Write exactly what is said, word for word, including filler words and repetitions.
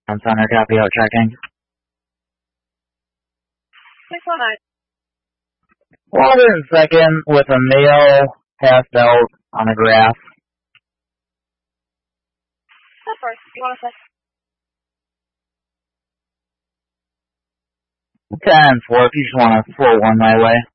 On center, copy out checking. six one nine. Water in second with a male passed out on a grass. That first. You want to say? ten four, if you just want to flow one my way.